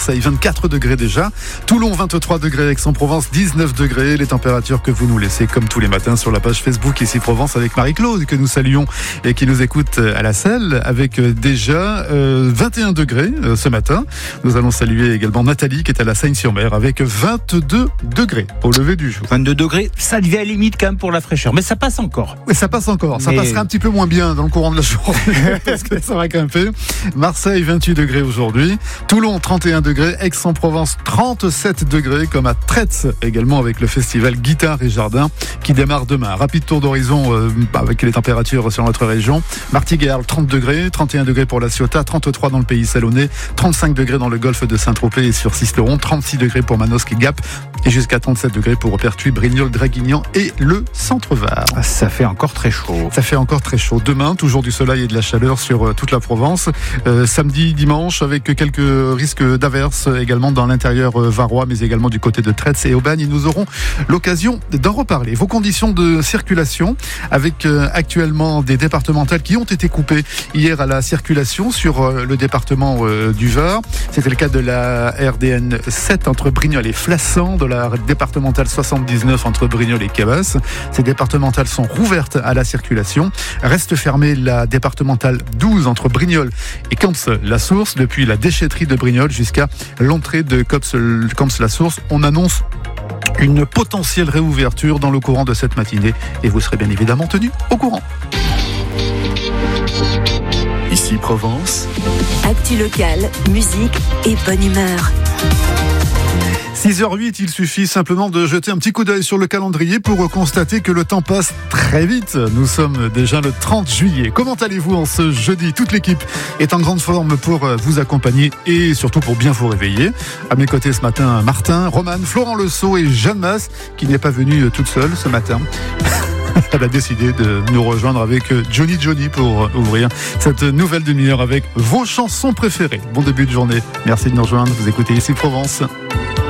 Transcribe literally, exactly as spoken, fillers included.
Marseille, vingt-quatre degrés déjà. Toulon, vingt-trois degrés. Aix-en-Provence, dix-neuf degrés. Les températures que vous nous laissez comme tous les matins sur la page Facebook Ici Provence avec Marie-Claude que nous saluons et qui nous écoute à la selle avec déjà euh, vingt et un degrés euh, ce matin. Nous allons saluer également Nathalie qui est à la Seine-sur-Mer avec vingt-deux degrés au lever du jour. vingt-deux degrés, ça devient à la limite quand même pour la fraîcheur, mais ça passe encore. Oui, ça passe encore. Ça mais... passera un petit peu moins bien dans le courant de la journée parce que ça va grimper. Marseille, vingt-huit degrés aujourd'hui. Toulon, trente et un degrés. Aix-en-Provence, trente-sept degrés, comme à Tretz également avec le festival Guitare et Jardin qui démarre demain. Rapide tour d'horizon euh, avec les températures sur notre région. Martigues, trente degrés, trente et un degrés pour la Ciotat, trente-trois dans le Pays Salonnais, trente-cinq degrés dans le golfe de Saint-Tropez et sur Sisteron, trente-six degrés pour Manosque et Gap et jusqu'à trente-sept degrés pour Pertuis, Brignoles, Draguignan et le Centre-Var. Ça fait encore très chaud. Ça fait encore très chaud. Demain, toujours du soleil et de la chaleur sur toute la Provence. Euh, samedi, dimanche, avec quelques risques d'averses également dans l'intérieur varois, mais également du côté de Tretz et Aubagne. Et nous aurons l'occasion d'en reparler. Vos conditions de circulation, avec euh, actuellement des départementales qui ont été coupées hier à la circulation sur euh, le département euh, du Var. C'était le cas de la R D N sept entre Brignoles et Flassan, de la départementale soixante-dix-neuf entre Brignoles et Cabas. Ces départementales sont rouvertes à la circulation. Reste fermée la départementale douze entre Brignoles et Camps-la-Source, depuis la déchetterie de Brignoles jusqu'à l'entrée de Camps-la-Source. On annonce une potentielle réouverture dans le courant de cette matinée et vous serez bien évidemment tenu au courant. Ici Provence. Actu locale, musique et bonne humeur. six heures huit, il suffit simplement de jeter un petit coup d'œil sur le calendrier pour constater que le temps passe très vite. Nous sommes déjà le trente juillet. Comment allez-vous en ce jeudi ? Toute l'équipe est en grande forme pour vous accompagner et surtout pour bien vous réveiller. À mes côtés ce matin, Martin, Romane, Florent Le Sceau et Jeanne Masse, qui n'est pas venue toute seule ce matin. Elle a décidé de nous rejoindre avec Johnny Johnny pour ouvrir cette nouvelle demi-heure avec vos chansons préférées. Bon début de journée. Merci de nous rejoindre. Vous écoutez Ici Provence.